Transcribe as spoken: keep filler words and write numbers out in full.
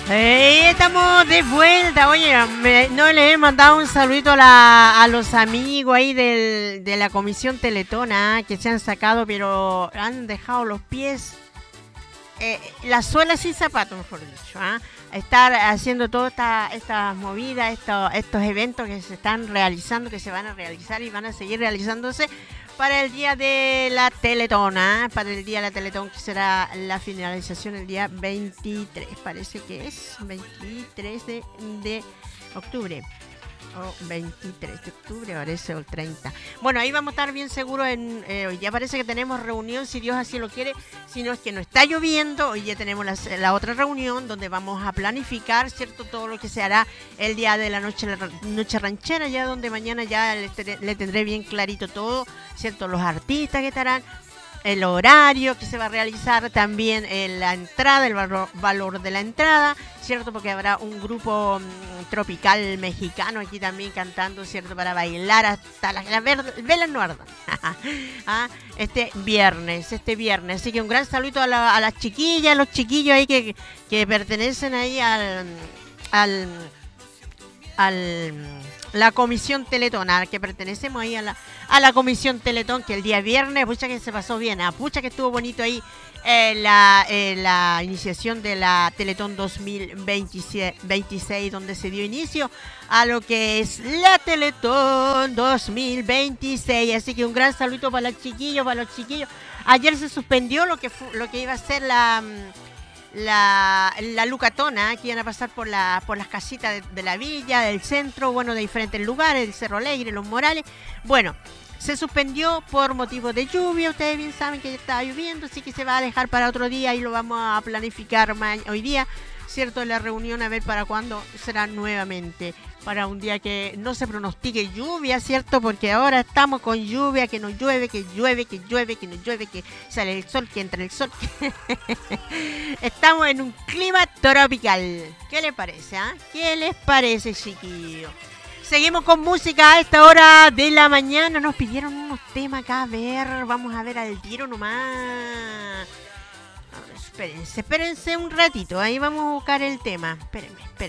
Hey, estamos de vuelta. Oye, me- no le he mandado un saludito a, la- a los amigos ahí del- de la Comisión Teletona, ah, que se han sacado, pero han dejado los pies, eh, la suela sin zapatos, mejor dicho. ¿Ah? Estar haciendo todas estas estas movidas, estos, estos eventos que se están realizando, que se van a realizar y van a seguir realizándose para el día de la Teletona, ¿ah? Para el día de la Teletón, que será la finalización el día veintitrés, parece que es veintitrés de, de octubre. O veintitrés de octubre, parece, o el treinta. Bueno, ahí vamos a estar bien seguros. En, eh, hoy ya parece que tenemos reunión, si Dios así lo quiere. Si no es que no está lloviendo, hoy ya tenemos la, la otra reunión donde vamos a planificar, ¿cierto? Todo lo que se hará el día de la noche, la noche ranchera, ya donde mañana ya le, le tendré bien clarito todo, ¿cierto? Los artistas que estarán, el horario que se va a realizar, también eh, la entrada, el valor, valor de la entrada, ¿cierto? Porque habrá un grupo mm, tropical mexicano aquí también cantando, ¿cierto? Para bailar hasta las, las ver- velas no ardan. Ah, este viernes, este viernes. Así que un gran saludo a, la- a las chiquillas, a los chiquillos ahí que, que pertenecen ahí al... al al la comisión Teletón, a la que pertenecemos ahí a la, a la comisión Teletón, que el día viernes, pucha que se pasó bien, ah, pucha que estuvo bonito ahí eh, la, eh, la iniciación de la Teletón dos mil veintiséis, donde se dio inicio a lo que es la Teletón dos mil veintiséis. Así que un gran saludo para los chiquillos, para los chiquillos. Ayer se suspendió lo que fu- lo que iba a ser la la, la Lucatona, que iban a pasar por, la, por las casitas de, de la villa, del centro, bueno, de diferentes lugares, el Cerro Alegre, Los Morales. Bueno, se suspendió por motivo de lluvia. Ustedes bien saben que ya estaba lloviendo, así que se va a dejar para otro día y lo vamos a planificar ma- hoy día, ¿cierto? La reunión, a ver para cuándo será nuevamente. Para un día que no se pronostique lluvia, ¿cierto? Porque ahora estamos con lluvia, que no llueve, que llueve, que llueve, que no llueve, que sale el sol, que entra el sol. Estamos en un clima tropical. ¿Qué les parece? Ah? ¿Qué les parece, chiquillo? Seguimos con música a esta hora de la mañana. Nos pidieron unos temas acá. A ver, vamos a ver al tiro nomás. A ver, espérense, espérense un ratito. Ahí vamos a buscar el tema. Espérenme, espérenme.